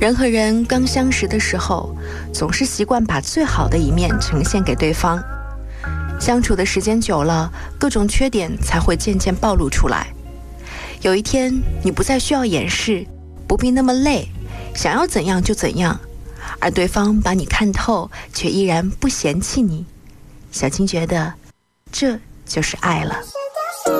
人和人刚相识的时候，总是习惯把最好的一面呈现给对方。相处的时间久了，各种缺点才会渐渐暴露出来。有一天，你不再需要掩饰，不必那么累，想要怎样就怎样，而对方把你看透，却依然不嫌弃你。小青觉得，这就是爱了。